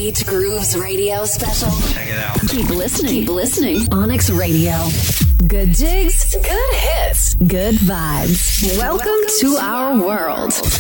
Beach Grooves Radio special. Check it out. Keep listening. Keep listening. Onyx Radio. Good jigs, good hits, good vibes. Welcome to our world.